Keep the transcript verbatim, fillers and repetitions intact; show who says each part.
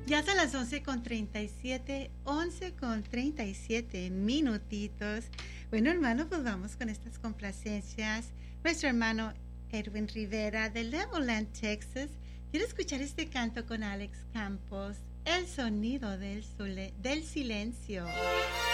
Speaker 1: Ya son las once con treinta y siete, once con treinta y siete minutitos. Bueno, hermano, pues vamos con estas complacencias. Nuestro hermano Edwin Rivera de Levelland, Texas, quiere escuchar este canto con Alex Campos, El sonido del, sole- del silencio.